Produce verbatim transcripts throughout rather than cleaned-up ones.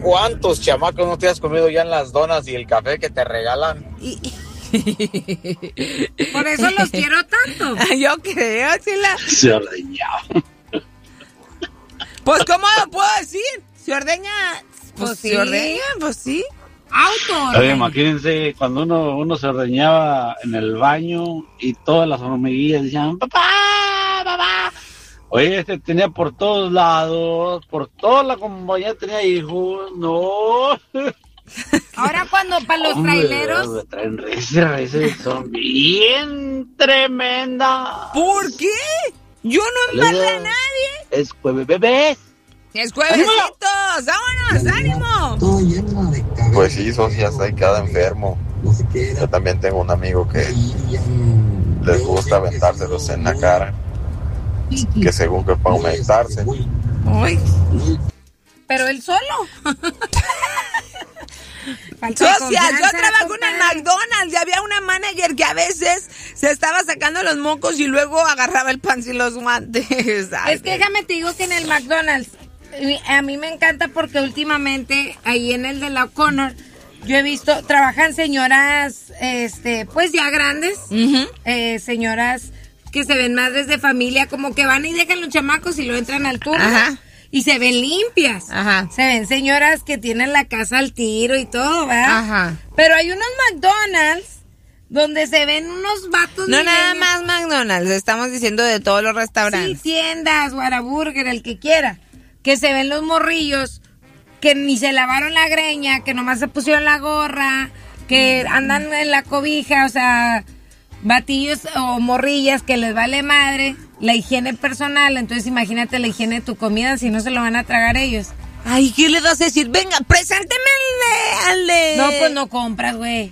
¿cuántos chamacos no te has comido ya en las donas y el café que te regalan? Por eso los quiero tanto. Yo creo, Chila. Se ordeñaba. Pues, ¿cómo lo puedo decir? Se ordeña. Pues, Pues se sí. ordeña, pues sí. Auto. Oye, imagínense cuando uno, uno se ordeñaba en el baño y todas las hormiguillas decían, papá, papá. Oye, este tenía por todos lados, por toda la compañía tenía hijos, no. Ahora cuando para los Hombre, traileros. traen reses, reses, son bien tremendas. ¿Por qué? Yo no embarré a nadie. Es jueves, bebés. Es juevesitos. ¡Vámonos! ¡Ánimo! Pues sí, socia, está ahí cada enfermo. Yo también tengo un amigo que les gusta aventárselos en la cara, que según que para aumentarse. Uy. Pero él solo. Socia, yo trabajo en el McDonald's y había una manager que a veces se estaba sacando los mocos y luego agarraba el pan sin los guantes. Ay, es que déjame te digo que en el McDonald's a mí me encanta porque últimamente ahí en el de la O'Connor yo he visto, trabajan señoras, este, pues ya grandes, uh-huh. eh, señoras que se ven madres de familia, como que van y dejan los chamacos y lo entran al turno. Ajá. Y se ven limpias. Ajá. Se ven señoras que tienen la casa al tiro y todo, ¿verdad? Ajá. Pero hay unos McDonald's donde se ven unos vatos. No, nada más McDonald's, estamos diciendo de todos los restaurantes. Sí, tiendas, Whataburger, el que quiera. Que se ven los morrillos que ni se lavaron la greña, que nomás se pusieron la gorra, que andan en la cobija, o sea, batillos o morrillas que les vale madre la higiene personal. Entonces imagínate la higiene de tu comida, si no se lo van a tragar ellos. Ay, ¿qué le vas a decir? Venga, presénteme al de... Al de... No, pues no compras, güey.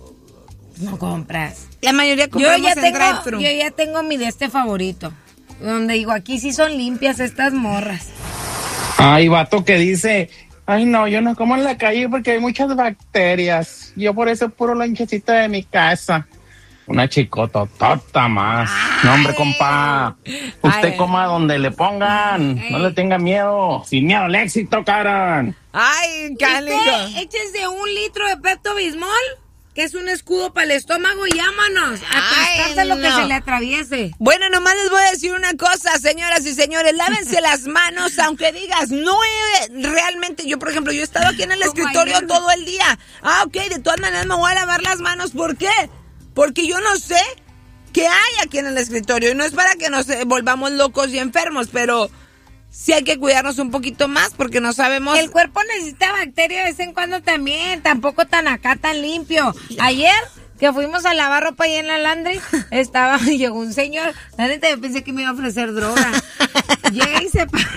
No compras. La mayoría compramos yo ya en tengo, drive-thru. Yo ya tengo mi de este favorito, donde digo, aquí sí son limpias estas morras. Ay, vato que dice, ay no, yo no como en la calle porque hay muchas bacterias. Yo por eso puro lonchecito de mi casa. Una chicototota más. Ay, no, hombre, compa. Usted ay, coma donde le pongan. Ay. No le tenga miedo. Sin miedo al éxito, cabrón. Ay, cálido. Échese un litro de Pepto-Bismol, que es un escudo para el estómago, y vámonos. A no. lo que se le atraviese. Bueno, nomás les voy a decir una cosa, señoras y señores. Lávense las manos, aunque digas, no he, realmente, yo por ejemplo, yo he estado aquí en el escritorio ayer. todo el día. Ah, ok, de todas maneras me voy a lavar las manos. ¿Por qué? Porque yo no sé qué hay aquí en el escritorio. Y no es para que nos volvamos locos y enfermos, pero sí hay que cuidarnos un poquito más porque no sabemos. El cuerpo necesita bacterias de vez en cuando también. Tampoco tan acá, tan limpio. Ayer que fuimos a lavar ropa ahí en la laundry, estaba, llegó un señor. La neta, yo pensé que me iba a ofrecer droga. Llega y se para.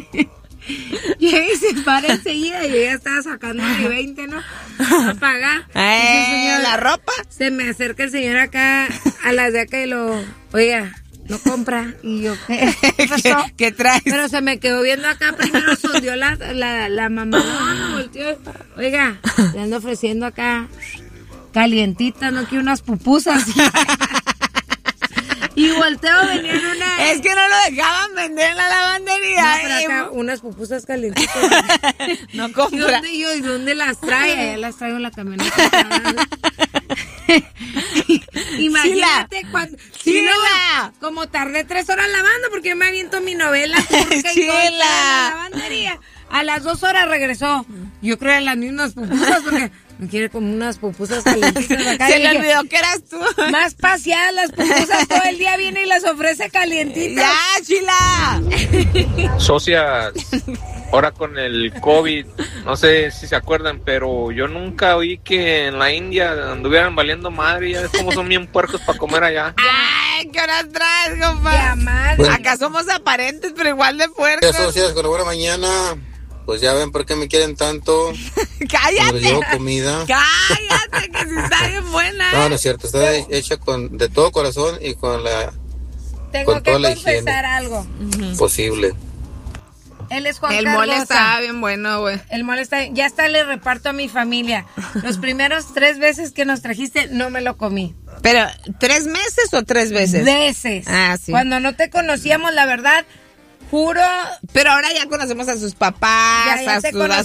Llega y se para enseguida y ella estaba sacando mi veinte, ¿no? A pagar. Eh, señor, la ropa. Se me acerca el señor acá a las de acá y lo, oiga, no compra. Y yo, ¿qué, ¿Qué pasó? ¿Qué traes? Pero se me quedó viendo acá, primero sondeó la, la, la mamá, no, volteó. Oiga, le ando ofreciendo acá calientitas, no quiero unas pupusas. Y volteo, venían una... Es que no lo dejaban vender en la lavandería. No, pero acá unas pupusas calientitas. No compra. ¿Y dónde yo? ¿Y dónde las trae? Allá las traigo en la camioneta. Imagínate sí, cuando... Sí, no, como tardé tres horas lavando porque yo me aviento mi novela turca y todo en la lavandería. A las dos horas regresó. Yo creo en las mismas pupusas porque... Me quiere como unas pupusas calientitas acá. Se le olvidó que eras tú. Más paseadas las pupusas todo el día, viene y las ofrece calientitas. ¡Ya, chila! Socias, ahora con el COVID, no sé si se acuerdan, pero yo nunca oí que en la India anduvieran valiendo madre. Ya ves cómo son bien puercos para comer allá. ¡Ay, qué horas traes, compa! Bueno. Acá somos aparentes, pero igual de puercos. Socias, con la buena mañana. Pues ya ven por qué me quieren tanto. ¡Cállate! Les llevo comida. ¡Cállate! Que si está bien buena. No, no es cierto. Está hecha con de todo corazón y con la Tengo con que toda la confesar higiene algo. Posible. Él es Juan El Carlos. mole estaba bien bueno, güey. El mole está ya está, le reparto a mi familia. Los primeros tres veces que nos trajiste, no me lo comí. ¿Pero tres meses o tres veces? Veces. Ah, sí. Cuando no te conocíamos, la verdad... Juro. Pero ahora ya conocemos a sus papás, ya, ya a, sus,